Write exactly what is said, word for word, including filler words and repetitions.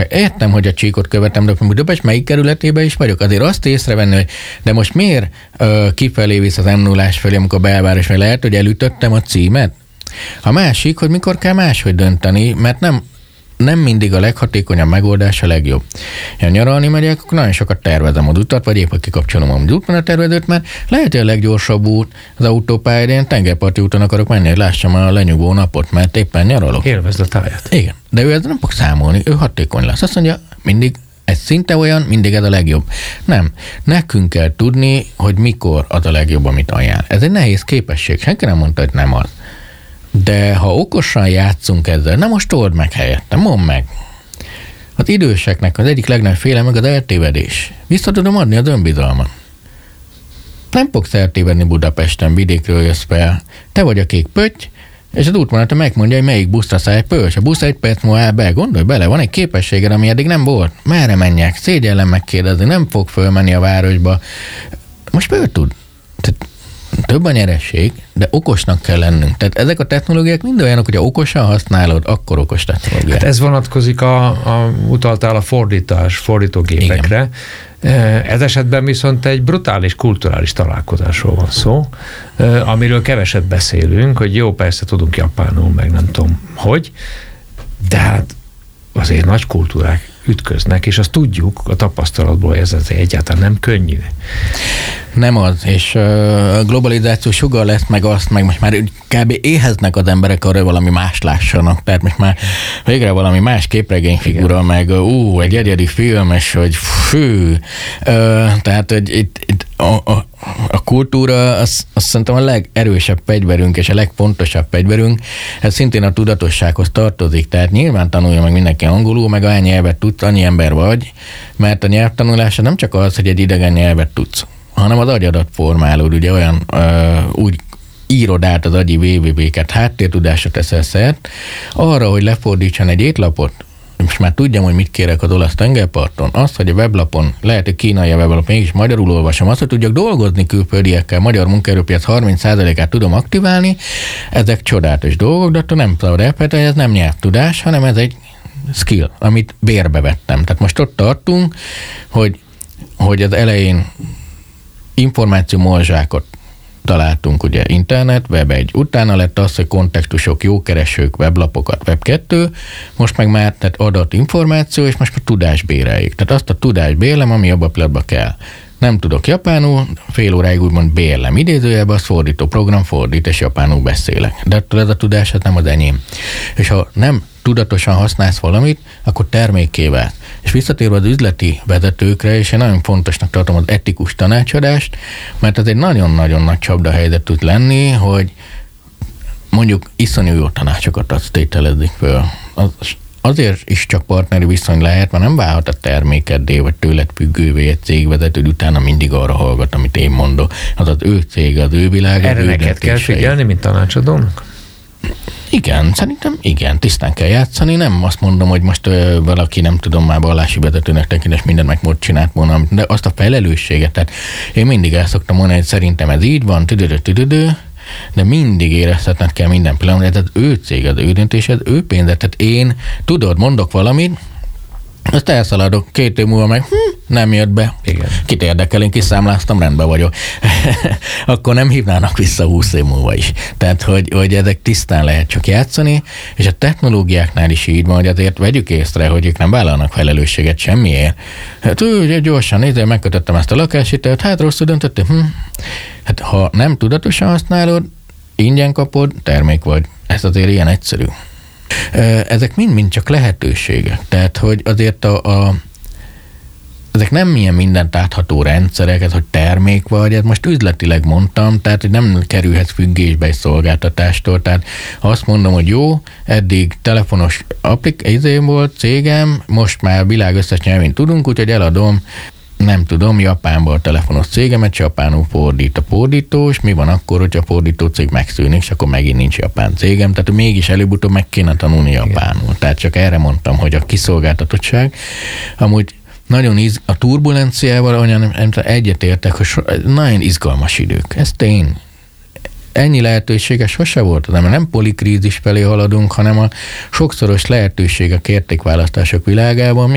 meg értem, hogy a csíkot követem, de Budapest melyik kerületében is vagyok, azért azt észrevenni, hogy de most miért ö, kifelé visz az em nullás felé, amikor belváros, vagy lehet, hogy elütöttem a címet? A másik, hogy mikor kell máshogy dönteni, mert nem nem mindig a leghatékonyabb megoldás a legjobb. Ha nyaralni megyek, akkor nagyon sokat tervezem az utat, vagy épp, hogy kikapcsolom a útmenetervezőt, mert lehet, hogy a leggyorsabb út az autópályán, én tengerparti úton akarok menni, hogy lássam a lenyugvó napot, mert éppen nyaralok. Élvezd a táját. Igen, de ő ezzel nem fog számolni, ő hatékony lesz. Azt mondja, mindig ez szinte olyan, mindig ez a legjobb. Nem. Nekünk kell tudni, hogy mikor az a legjobb, amit ajánl. Ez egy nehéz képesség. Senki nem mondta, hogy nem az. De ha okosan játszunk ezzel, na most old meg helyette, mondd meg. Az időseknek az egyik legnagyobb félelme az eltévedés. Vissza tudom adni az önbizalmat. Nem fogsz eltévedni Budapesten, vidékről jössz fel. Te vagy a kék pötty, és az útvonalata megmondja, hogy melyik buszra szállj föl, és a busz egy perc múlva áll be. Gondolj bele, van egy képességed, ami eddig nem volt. Merre menjek? Szégyellem megkérdezni, nem fog fölmenni a városba. Most föl tud. Több a nyeresség, de okosnak kell lennünk. Tehát ezek a technológiák mind olyanok, hogy ha okosan használod, akkor okos technológiák. Hát ez vonatkozik a, a utaltál a fordítás, fordítógépekre. Igen. Ez esetben viszont egy brutális kulturális találkozásról van szó, amiről keveset beszélünk, hogy jó, persze tudunk japánul, meg nem tudom hogy, de hát azért nagy kultúrák ütköznek, és azt tudjuk a tapasztalatból, hogy ez azért egyáltalán nem könnyű. Nem az, és a globalizáció sugar lesz, meg azt, meg most már kb. Éheznek az emberek arra, hogy valami más lássanak, tehát most már végre valami más képregényfigura, meg ú, egy egyedi film, és hogy fű, tehát hogy itt, itt a, a, a kultúra, az, az szerintem a legerősebb fegyverünk, és a legfontosabb fegyverünk, ez szintén a tudatossághoz tartozik, tehát nyilván tanulja meg mindenki angolul, meg annyi nyelvet tudsz, annyi ember vagy, mert a nyelvtanulása nem csak az, hogy egy idegen nyelvet tudsz, hanem az agyadat formálod, ugye olyan ö, úgy írod át az agyi vé vé vé-ket, háttértudásra teszel szert, arra, hogy lefordítson egy étlapot, most már tudjam, hogy mit kérek az olasz tengerparton, azt, hogy a weblapon, lehet, hogy kínai a weblap, mégis magyarul olvasom, azt, hogy tudjak dolgozni külföldiekkel, magyar munkaerőpiac harminc százalékát tudom aktiválni, ezek csodálatos dolgok, de attól nem szabad elfelejteni, hogy ez nem nyelvtudás, hanem ez egy skill, amit bérbe vettem. Tehát most ott tartunk, hogy, hogy az elején információ morzsákat találtunk, ugye internet, web egy. Utána lett az, hogy kontextusok, jókeresők, weblapokat, web kettő, most meg már tehát adat információ, és most már tudás béreljék. Tehát azt a tudás bérlem, ami abban a pillanatban kell. Nem tudok japánul, fél óráig úgymond bérlem idézőjelben, az fordító program fordít, és japánul beszélek. De attól ez a tudás, ez nem az enyém. És ha nem tudatosan használsz valamit, akkor termékké vált. És visszatérve az üzleti vezetőkre, és én nagyon fontosnak tartom az etikus tanácsadást, mert ez egy nagyon-nagyon nagy csapdahelyzet tud lenni, hogy mondjuk iszonyú jó tanácsokat azt tételezik föl. Az, azért is csak partneri viszony lehet, mert nem válhat a termékeddé, vagy tőled függővé egy cégvezető, utána mindig arra hallgat, amit én mondok. Az az ő cég, az ő világ, erre neked kell figyelni, mint tanácsadónak? Igen, szerintem igen, tisztán kell játszani, nem azt mondom, hogy most ö, valaki nem tudom már vallási vezetőnek tekint, és mindent meg most csinált volna, de azt a felelősséget, tehát én mindig el szoktam mondani, hogy szerintem ez így van, tüdödő, tüdödő, de mindig érezhetned kell minden pillanat, ez az ő cég, az ő döntés, az ő pénze, tehát én, tudod, mondok valamit, azt elszaladok, két év múlva meg hm, nem jött be. Igen. Kit érdekel, én kiszámláztam, rendben vagyok. Akkor nem hívnának vissza húsz év múlva is. Tehát, hogy, hogy ezek tisztán lehet csak játszani, és a technológiáknál is így van, hogy azért vegyük észre, hogy ők nem vállalnak felelősséget semmiért. Hát úgy, gyorsan nézd, megkötöttem ezt a lakáshitelt, hát rosszul döntöttem. Hm. Hát ha nem tudatosan használod, ingyen kapod, termék vagy. Ez azért ilyen egyszerű. Ezek mind-mind csak lehetőségek. Tehát, hogy azért a, a ezek nem ilyen mindent átható rendszerek, ez, hogy termék vagy, ez most üzletileg mondtam, tehát, hogy nem kerülhetsz függésbe egy szolgáltatástól. Tehát, ha azt mondom, hogy jó, eddig telefonos applikázó volt, cégem, most már világ összes nyelvén tudunk, úgyhogy eladom, nem tudom, Japánban a telefonos cégemet, japánul fordít a fordító, és mi van akkor, hogyha a fordító cég megszűnik, és akkor megint nincs japán cégem, tehát mégis előbb-utóbb meg kéne tanulni japánul. Igen. Tehát csak erre mondtam, hogy a kiszolgáltatottság, amúgy nagyon iz, a turbulenciával olyan egyetértek, hogy so, nagyon izgalmas idők. Ez tény. Ennyi lehetősége sose volt, mert nem polikrízis felé haladunk, hanem a sokszoros lehetőségek értékválasztások világában